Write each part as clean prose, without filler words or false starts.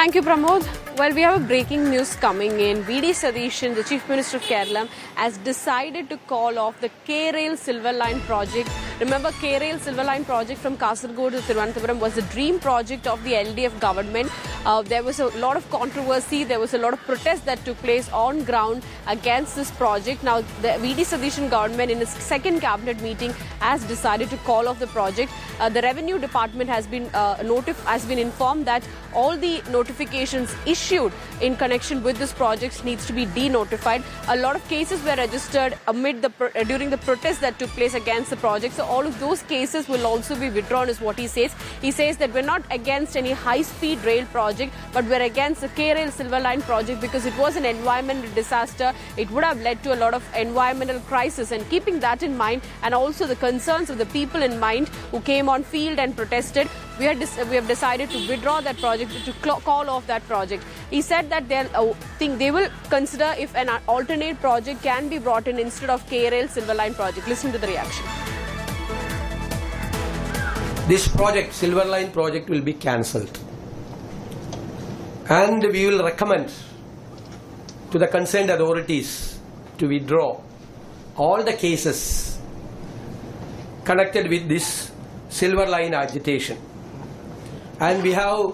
Thank you, Pramod. Well, we have a breaking news coming in. V.D. Satheeshan, the Chief Minister of Kerala, has decided to call off the K-Rail Silver Line project. Remember, K-Rail Silver Line project from Kasaragod to Thiruvananthapuram was the dream project of the LDF government. There was a lot of controversy. There was a lot of protest that took place on ground against this project. Now, the V.D. Satheeshan government, in its second cabinet meeting, has decided to call off the project. The Revenue Department has been informed that all the notifications issued in connection with this project needs to be denotified. A lot of cases were registered during the protests that took place against the project. So all of those cases will also be withdrawn, is what he says. He says that we're not against any high-speed rail project, but we're against the K-Rail Silver Line project because it was an environmental disaster. It would have led to a lot of environmental crisis. And keeping that in mind, and also the concerns of the people in mind who came on field and protested, we have decided to withdraw that project, to call off that project. He said that they will consider if an alternate project can be brought in instead of K-Rail Silver Line project. Listen to the reaction. This project, Silver Line project, will be cancelled. And we will recommend to the concerned authorities to withdraw all the cases connected with this Silver Line agitation. And we have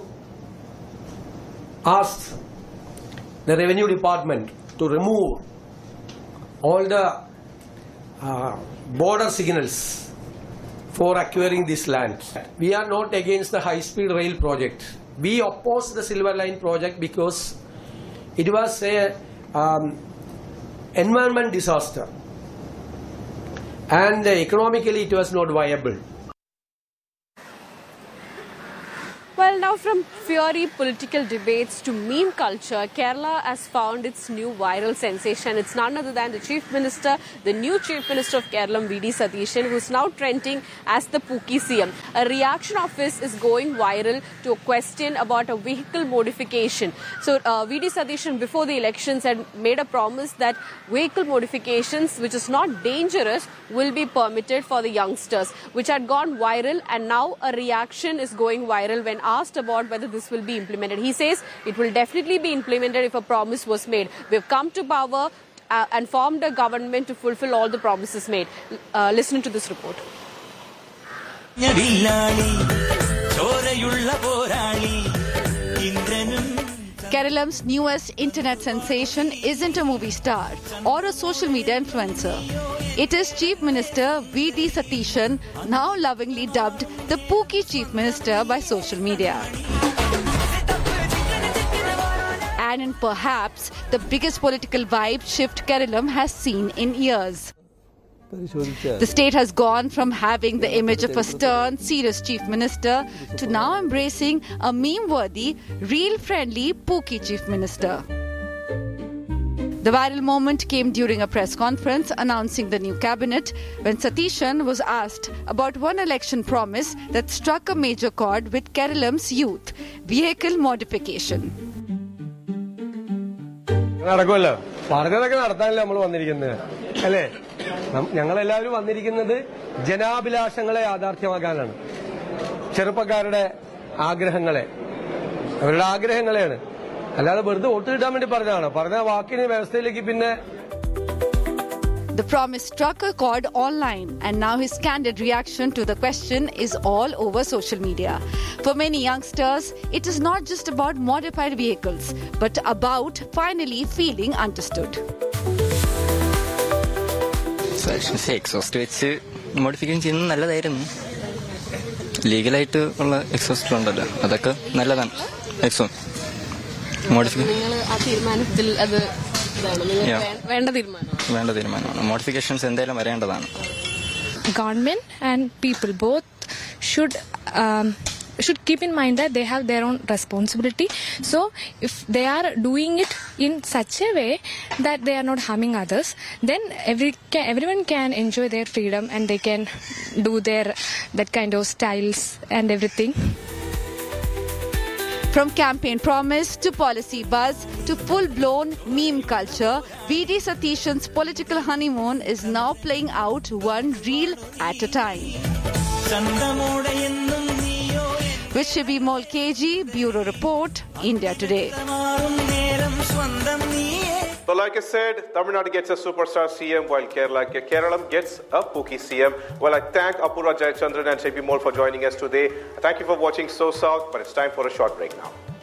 asked the Revenue Department to remove all the border signals for acquiring this land. We are not against the high-speed rail project. We oppose the Silver Line project because it was an environment disaster and economically it was not viable. Well, now from fiery political debates to meme culture, Kerala has found its new viral sensation. It's none other than the Chief Minister, the new Chief Minister of Kerala, V.D. Satheeshan, who's now trending as the Pookie CM. A reaction of his is going viral to a question about a vehicle modification. So, V.D. Satheeshan, before the elections, had made a promise that vehicle modifications, which is not dangerous, will be permitted for the youngsters, which had gone viral, and now a reaction is going viral when asked about whether this will be implemented. He says it will definitely be implemented if a promise was made. We've come to power and formed a government to fulfill all the promises made. Listen to this report. Kerala's newest internet sensation isn't a movie star or a social media influencer. It is Chief Minister V.D. Satheeshan, now lovingly dubbed the Pookie Chief Minister by social media. And in perhaps the biggest political vibe shift Kerala has seen in years. The state has gone from having the image of a stern, serious Chief Minister to now embracing a meme-worthy, real-friendly Pookie Chief Minister. The viral moment came during a press conference announcing the new cabinet when Satheeshan was asked about one election promise that struck a major chord with Kerala's youth, vehicle modification. ഞങ്ങളെല്ലാവരും വന്നിരിക്കുന്നത് ജനാഭിലാഷങ്ങളെ യാഥാർത്ഥ്യമാക്കാനാണ്. ചെറുപ്പക്കാരുടെ ആഗ്രഹങ്ങളെ, അവരുടെ ആഗ്രഹങ്ങളെയാണ്. അല്ലാതെ വെറുതെ vote കിട്ടാൻ വേണ്ടി പറഞ്ഞതാണ്. പറഞ്ഞ വാക്കിന് വ്യവസ്ഥയിലേക്ക് പിന്നെ. The promise struck a chord online, and now his candid reaction to the question is all over social media. For many youngsters, it is not just about modified vehicles, but about finally feeling understood. Exhaust വെച്ച് modification ചെയ്യുന്നത് നല്ലതായിരുന്നു. ലീഗലായിട്ട് ഉള്ള exhaust ഉണ്ടല്ലോ, അതൊക്കെ നല്ലതാണ്. Exhaust വേണ്ട തീരുമാനമാണ്. Modifications എന്തായാലും വരേണ്ടതാണ്. Government and people both should keep in mind that they have their own responsibility. So if they are doing it in such a way that they are not harming others, then everyone can enjoy their freedom and they can do that kind of styles and everything. From campaign promise to policy buzz to full-blown meme culture, V.D. Satheeshan's political honeymoon is now playing out one reel at a time. With Shibi Mol KG, Bureau Report, India Today. So like I said, Tamil Nadu gets a superstar CM while Kerala gets a pookie CM. Well, I thank Apurva Jayachandran and Shibi Mol for joining us today. Thank you for watching So South, but it's time for a short break now.